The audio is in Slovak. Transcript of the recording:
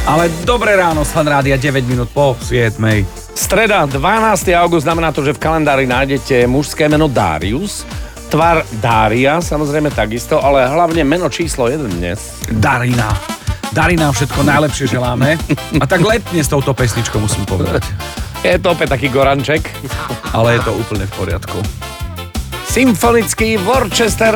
Ale dobré ráno, Fan Rádia, 9 minút po 7. Streda, 12. august, znamená to, že v kalendári nájdete mužské meno Darius, tvar Dária, samozrejme takisto, ale hlavne meno číslo 1 dnes. Darina. Darina, všetko najlepšie želáme. A tak letne s touto pesničkou musím povedať. Je to opäť taký goranček. Ale je to úplne v poriadku. Symfonický Worcester